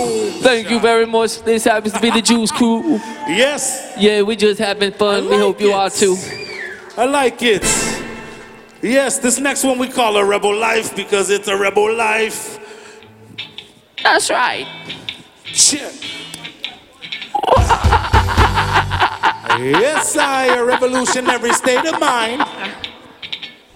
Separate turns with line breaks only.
Thank you very much. This happens to be the Juice Crew.
Yes.
Yeah, we just having fun. We hope you are too.
I like it. Yes, this next one we call a Rebel Life because it's a rebel life.
That's right.
Shit. Yes, I, a revolutionary state of mind.